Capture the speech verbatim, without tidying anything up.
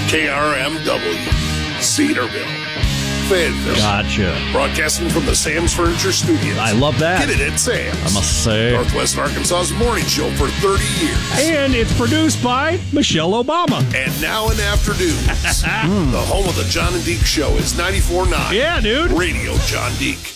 K R M W, Cedarville, Fayetteville. Gotcha. Broadcasting from the Sam's Furniture Studios. I love that. Get it at Sam's. I must say. Northwest Arkansas's morning show for thirty years. And it's produced by Michelle Obama. And now in afternoons, the home of the John and Deke Show is ninety-four point nine. Yeah, dude. Radio John Deke.